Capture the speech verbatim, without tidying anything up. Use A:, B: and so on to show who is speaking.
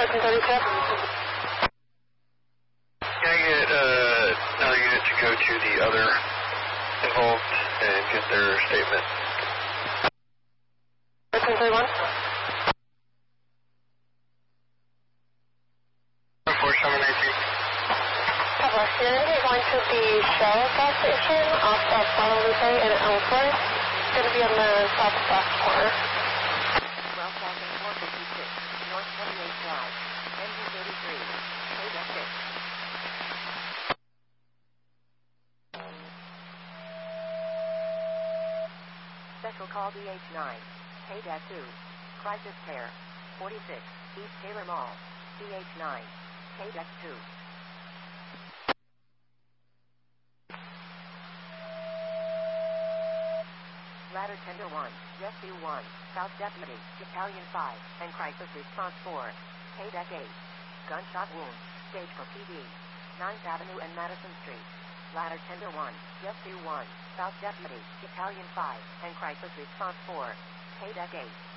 A: Ocean thirty-two.
B: Can I get uh, another unit to go to the other involved and get their statement?
A: Ocean thirty-one.
B: four seven nineteen.
A: Papa, you're going to be going to the Shell gas station off of Guadalupe and Ellsworth. It's going to be on the southwest corner.
C: twelve thousand four hundred fifty-six, North twenty-eighth Drive, N G thirty-three, K six. Special call D H nine, K two, Crisis Care, forty-six, East Taylor Mall, D H nine, K two. Ladder Tender one, Rescue one, South Deputy, Battalion five, and Crisis Response four, K eight. Gunshot wound, stage for P D, ninth Avenue and Madison Street. Ladder Tender one, Rescue one, South Deputy, Battalion five, and Crisis Response four, K eight.